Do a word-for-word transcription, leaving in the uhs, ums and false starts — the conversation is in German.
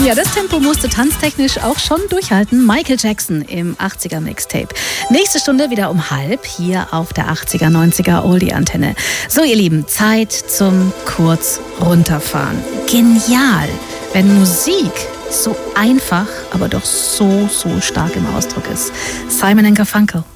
Ja, das Tempo musste tanztechnisch auch schon durchhalten. Michael Jackson im achtziger Mixtape. Nächste Stunde wieder um halb hier auf der achtziger, neunziger Oldie-Antenne. So, ihr Lieben, Zeit zum kurz runterfahren. Genial, wenn Musik so einfach, aber doch so, so stark im Ausdruck ist. Simon and Garfunkel.